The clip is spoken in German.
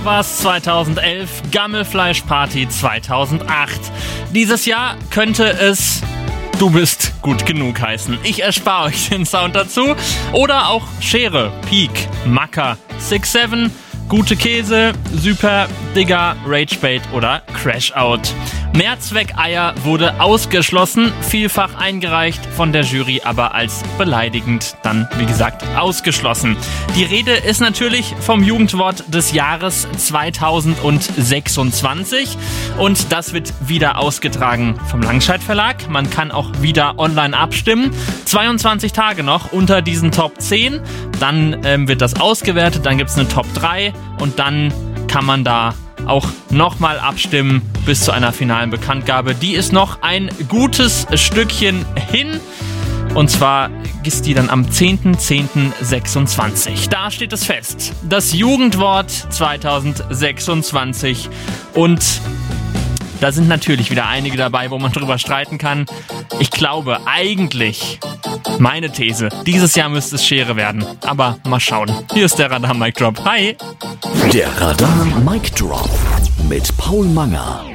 war's 2011, Gammelfleischparty 2008. Dieses Jahr könnte es Du bist gut genug heißen. Ich erspare euch den Sound dazu. Oder auch Schere, Peak, Macker, 6-7, Gute Käse, Super, Digger, Ragebait oder Crashout. Mehrzweckeier wurde ausgeschlossen, vielfach eingereicht, von der Jury aber als beleidigend dann, wie gesagt, ausgeschlossen. Die Rede ist natürlich vom Jugendwort des Jahres 2026 und das wird wieder ausgetragen vom Langscheid Verlag. Man kann auch wieder online abstimmen. 22 Tage noch unter diesen Top 10. Dann wird das ausgewertet, dann gibt es eine Top 3 und dann kann man da auch nochmal abstimmen bis zu einer finalen Bekanntgabe. Die ist noch ein gutes Stückchen hin. Und zwar ist die dann am 10.10.26. Da steht es fest. Das Jugendwort 2026. Und da sind natürlich wieder einige dabei, wo man drüber streiten kann. Ich glaube eigentlich, meine These, dieses Jahr müsste es Schere werden. Aber mal schauen. Hier ist der Radar Mic Drop. Hi! Der Radar Mic Drop mit Paul Manger.